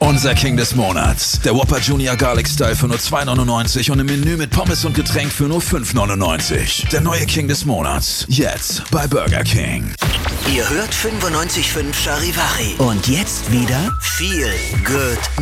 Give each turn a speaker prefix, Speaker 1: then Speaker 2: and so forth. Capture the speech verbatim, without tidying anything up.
Speaker 1: Unser King des Monats. Der Whopper Junior Garlic Style für nur zwei neunundneunzig und im Menü mit Pommes und Getränk für nur fünf neunundneunzig. Der neue King des Monats. Jetzt bei Burger King.
Speaker 2: Ihr hört fünfundneunzig Komma fünf Charivari. Und jetzt wieder viel Good